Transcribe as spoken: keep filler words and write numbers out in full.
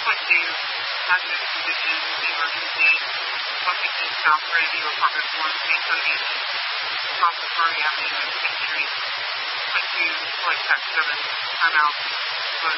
point two, hazardous condition, emergency, Washington South Radio, Apartment one, San Cody, across the Ferry Avenue and Sixth Street. Point two, Floyd Tax seven, timeout.